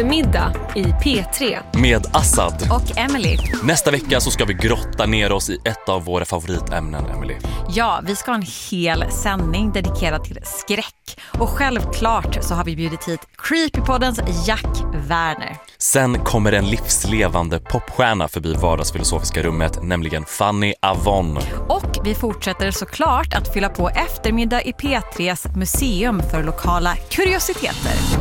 Eftermiddag i P3 med Assad och Emily. Nästa vecka så ska vi grotta ner oss i ett av våra favoritämnen, Emily. Ja, vi ska ha en hel sändning dedikerad till skräck. Och självklart så har vi bjudit hit Creepypoddens Jack Werner. Sen kommer en livslevande popstjärna förbi vardagsfilosofiska rummet, nämligen Fanny Avon. Och vi fortsätter såklart att fylla på eftermiddag i P3s museum för lokala kuriositeter.